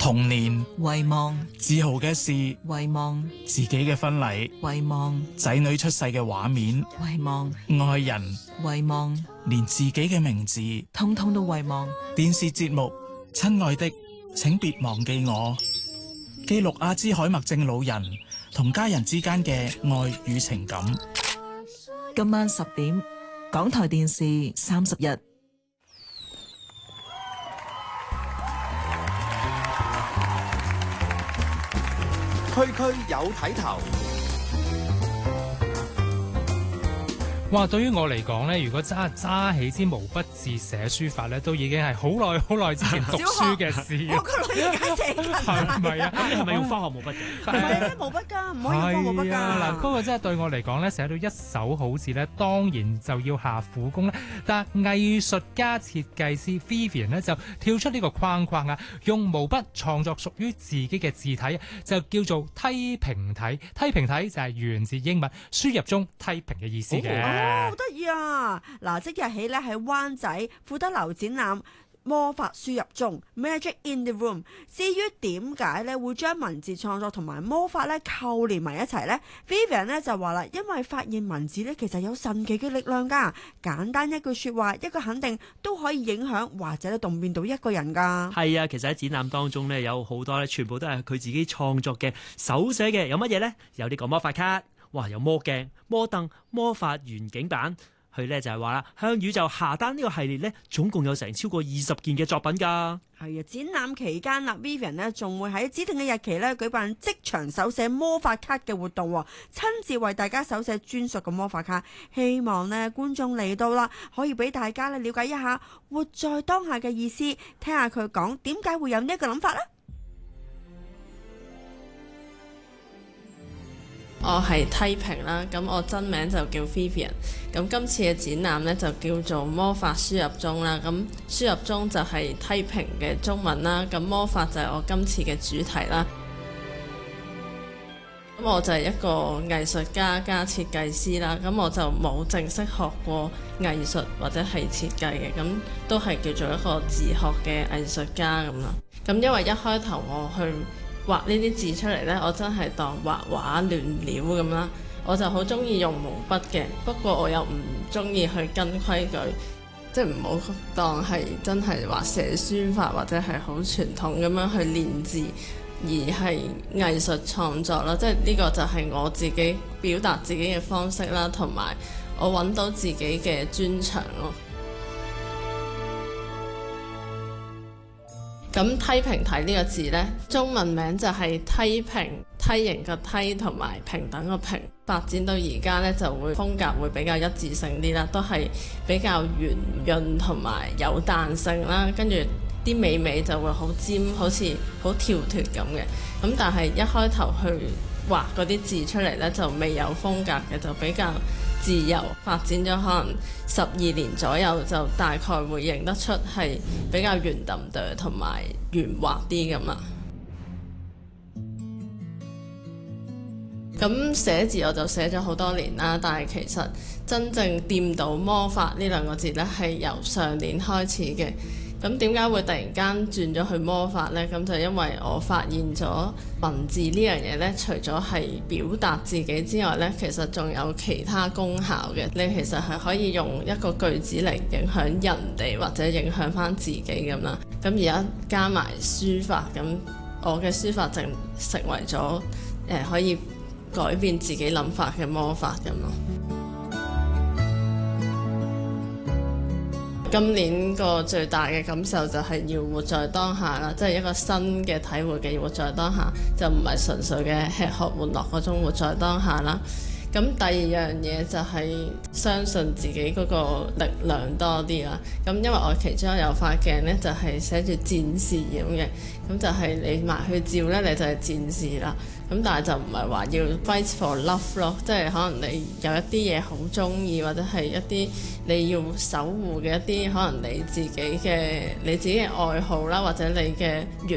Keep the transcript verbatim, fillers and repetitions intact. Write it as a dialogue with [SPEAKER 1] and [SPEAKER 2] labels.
[SPEAKER 1] 童年
[SPEAKER 2] 遺忘，
[SPEAKER 1] 自豪嘅事，
[SPEAKER 2] 遺忘，
[SPEAKER 1] 自己嘅婚禮，
[SPEAKER 2] 遺忘，
[SPEAKER 1] 仔女出世嘅畫面，
[SPEAKER 2] 遺忘，
[SPEAKER 1] 愛人，
[SPEAKER 2] 遺忘，
[SPEAKER 1] 連自己嘅名字，
[SPEAKER 2] 通通都遺忘。
[SPEAKER 1] 電視節目《親愛的，請別忘記我》，記錄阿茲海默症老人同家人之間嘅愛與情感。
[SPEAKER 2] 今晚十點，港台電視三十日。
[SPEAKER 3] 區區有睇頭。
[SPEAKER 4] 哇！對於我嚟講咧，如果揸揸起支毛筆字寫書法咧，都已經係好耐好耐之前讀書嘅事。
[SPEAKER 5] 我個女而家寫緊
[SPEAKER 4] 係咪啊？
[SPEAKER 6] 咁你係咪用科學毛筆嘅？
[SPEAKER 5] 唔係啊，即係毛筆㗎，唔可以用科學毛筆㗎。
[SPEAKER 4] 嗱，嗰個真係對我嚟講咧，寫到一手好字咧，當然就要下苦功啦。但係藝術家設計師 Vivian 咧就跳出呢個框框啊，用毛筆創作屬於自己嘅字體，就叫做梯平體。梯平體就係源自英文輸入中梯平嘅意思嘅。
[SPEAKER 5] 哦，好得意啊！嗱，即日起咧喺灣仔富德樓展覽魔法輸入中 Magic in the Room。至於點解咧會將文字創作同埋魔法咧扣連埋一齊呢？ Vivian 咧就話啦，因為發現文字咧其實有神奇嘅力量㗎，簡單一句説話，一個肯定都可以影響或者咧動變到一個人㗎。
[SPEAKER 6] 係啊，其實喺展覽當中咧有好多咧，全部都係佢自己創作嘅手寫嘅。有乜嘢呢？有呢個魔法卡。哇！有魔鏡、魔凳、魔法遠景板，佢咧就係話啦，向宇宙下單呢個系列咧，總共有成超過二十件嘅作品㗎。
[SPEAKER 5] 係啊，展覽期間啦 ，Vivian 咧仲會喺指定嘅日期咧舉辦即場手寫魔法卡嘅活動，親自為大家手寫專屬嘅魔法卡。希望咧觀眾嚟到啦，可以俾大家咧了解一下活在當下嘅意思，聽下佢講點解會有呢一個諗法呢？
[SPEAKER 7] 我係梯平啦，咁我真名就叫 Vivian。咁今次嘅展覽呢，就叫做魔法輸入中啦。咁輸入中就係梯平嘅中文啦。咁魔法就係我今次嘅主題啦。咁我就係一個藝術家加設計師啦。咁我就冇正式學過藝術或者係設計嘅，咁都係叫做一個自學嘅藝術家咁啦。咁因為一開頭我去畫呢啲字出嚟呢，我真係當畫畫亂料咁啦。我就好中意用毛筆嘅，不過我又唔中意去跟規矩，即係唔好當係真係話寫書法或者係好傳統咁樣去練字，而係藝術創作啦。即係呢個就係我自己表達自己嘅方式啦，同埋我揾到自己嘅專長咯。咁梯平體呢個字呢，中文名就係梯平，梯形個梯同埋平等個平。發展到而家呢，就會風格會比較一致性啲啦，都係比較圓潤同埋有彈性啦。跟住啲尾尾就會好尖，好似好跳脫咁嘅。咁但係一開頭去畫嗰啲字出嚟呢，就未有風格嘅，就比較自由。發展咗可能十二年左右，就大概會認得出係比較圓揼哚同埋圓滑啲咁啦。咁寫字我就寫咗好多年啦，但係其實真正掂到魔法呢兩個字呢，係由上年開始嘅。咁點解會突然間轉咗去魔法呢？咁就因為我發現咗文字呢樣嘢呢，除咗係表達自己之外呢，其實仲有其他功效嘅。你其實係可以用一個句子嚟影響人哋，或者影響翻自己咁啦。咁而家加埋書法，咁我嘅書法就成為咗誒、呃、可以改變自己諗法嘅魔法咁咯。今年個最大嘅感受就係要活在當下啦，即係一個新嘅體會嘅活在當下，就唔係純粹嘅吃喝玩樂嗰種活在當下啦。咁第二樣嘢就係相信自己嗰個力量多啲啦。咁因為我其中有塊鏡呢，就係寫住戰士咁嘅，咁就係你埋去照呢，你就係戰士啦。咁但係就唔係話要 fight for love 咯，即係可能你有一啲嘢好中意，或者係一啲你要守護嘅一啲可能你自己嘅你自己嘅愛好啦，或者你嘅原